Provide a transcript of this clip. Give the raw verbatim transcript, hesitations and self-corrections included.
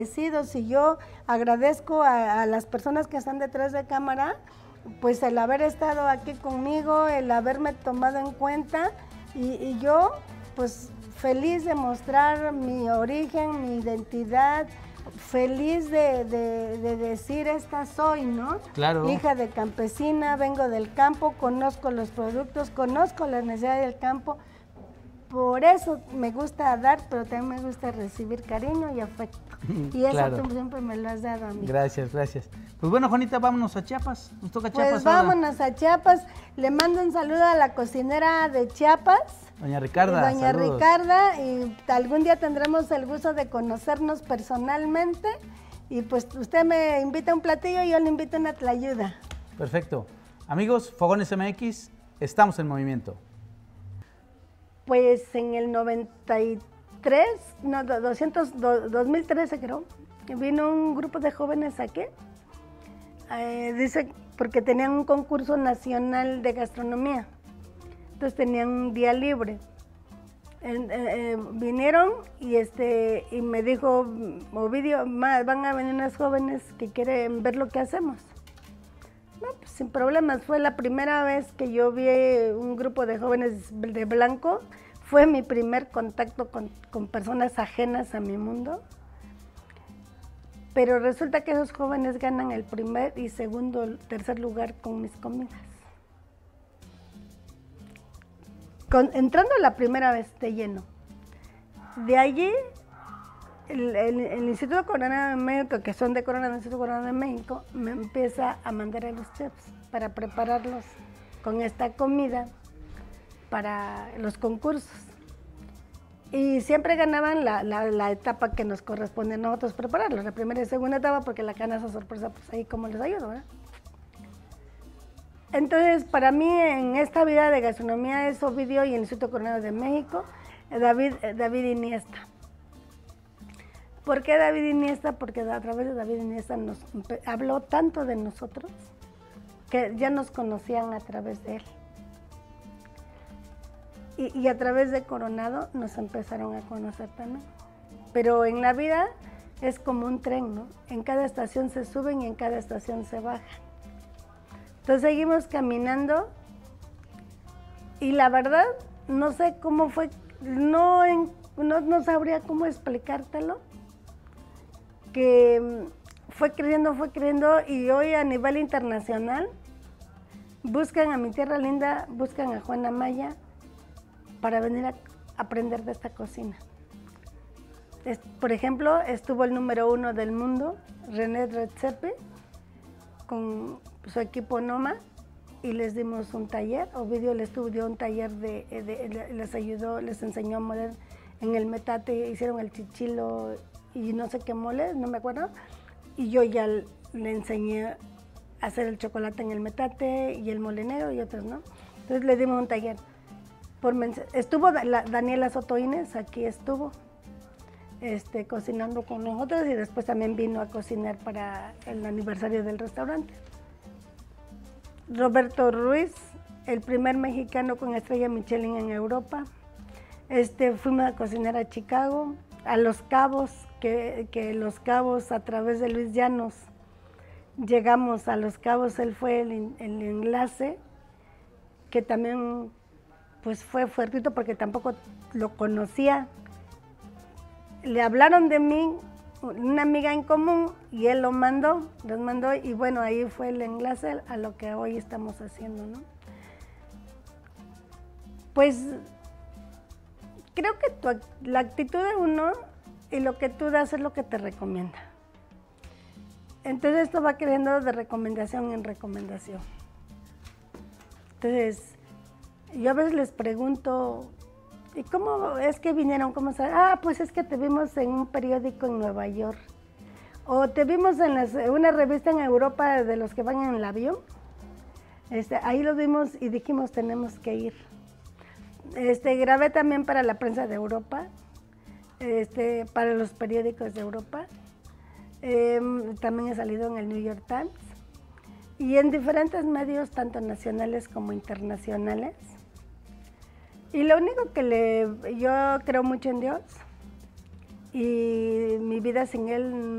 Y yo agradezco a, a las personas que están detrás de cámara, pues el haber estado aquí conmigo, el haberme tomado en cuenta y, y yo pues feliz de mostrar mi origen, mi identidad, feliz de, de, de decir esta soy, ¿no? Claro. Hija de campesina, vengo del campo, conozco los productos, conozco las necesidades del campo. Por eso me gusta dar, pero también me gusta recibir cariño y afecto. Y eso Claro. tú siempre me lo has dado a mí. Gracias, gracias. Pues bueno, Juanita, vámonos a Chiapas. Nos toca Chiapas Pues ahora. vámonos a Chiapas. Le mando un saludo a la cocinera de Chiapas. Doña Ricarda, Doña saludos. Ricarda, y algún día tendremos el gusto de conocernos personalmente. Y pues usted me invita a un platillo y yo le invito a una tlayuda. Perfecto. Amigos, Fogones M X, estamos en movimiento. Pues en el noventa y tres, no, doscientos, dos mil trece creo, vino un grupo de jóvenes aquí, eh, dice, porque tenían un concurso nacional de gastronomía, entonces tenían un día libre. Eh, eh, vinieron y, este, y me dijo, Ovidio, van a venir unas jóvenes que quieren ver lo que hacemos. No, pues sin problemas, fue la primera vez que yo vi un grupo de jóvenes de blanco, fue mi primer contacto con, con personas ajenas a mi mundo, pero resulta que esos jóvenes ganan el primer y segundo, tercer lugar con mis comidas. Con, entrando la primera vez de lleno. De allí, el, el, el Instituto Corona de México, que son de Corona del Instituto Corona de México, me empieza a mandar a los chefs para prepararlos con esta comida para los concursos. Y siempre ganaban la, la, la etapa que nos corresponde a nosotros prepararlos, la primera y segunda etapa, porque la canasta sorpresa, pues ahí como les ayudo, ¿verdad? Entonces, para mí, en esta vida de gastronomía es Ovidio y el Instituto Corona de México, David, David Iniesta. ¿Por qué David Iniesta? Porque a través de David Iniesta nos habló tanto de nosotros que ya nos conocían a través de él. Y, y a través de Coronado nos empezaron a conocer también. Pero en la vida es como un tren, ¿no? En cada estación se suben y en cada estación se bajan. Entonces seguimos caminando y la verdad no sé cómo fue, no, en, no, no sabría cómo explicártelo, que fue creciendo, fue creciendo y hoy a nivel internacional buscan a mi tierra linda, buscan a Juana Maya para venir a aprender de esta cocina. Es, por ejemplo, estuvo el número uno del mundo, René Redzepi, con su equipo Noma, y les dimos un taller. Ovidio les dio un taller, de, de, les ayudó, les enseñó a moler en el metate, hicieron el chichilo y no sé qué mole, no me acuerdo, y yo ya le enseñé a hacer el chocolate en el metate y el mole negro y otros, ¿no? Entonces le dimos un taller. Por estuvo la, Daniela Soto Inés, aquí estuvo este, cocinando con nosotros y después también vino a cocinar para el aniversario del restaurante. Roberto Ruiz, el primer mexicano con estrella Michelin en Europa. Este, fuimos a cocinar a Chicago, a Los Cabos, que, que Los Cabos a través de Luis Llanos, llegamos a Los Cabos, él fue el, el enlace, que también pues fue fuertito porque tampoco lo conocía. Le hablaron de mí, una amiga en común, y él lo mandó, los mandó, y bueno, ahí fue el enlace a lo que hoy estamos haciendo, ¿no? Pues creo que tu, la actitud de uno y lo que tú das es lo que te recomienda. Entonces esto va creciendo de recomendación en recomendación. Entonces, yo a veces les pregunto, ¿y cómo es que vinieron? ¿Cómo saben? Ah, pues es que te vimos en un periódico en Nueva York. O te vimos en las, una revista en Europa de los que van en el avión. Este, ahí los vimos y dijimos, tenemos que ir. Este, grabé también para la prensa de Europa, este, para los periódicos de Europa. Eh, también he salido en el New York Times. Y en diferentes medios, tanto nacionales como internacionales. Y lo único que le, yo creo mucho en Dios y mi vida sin Él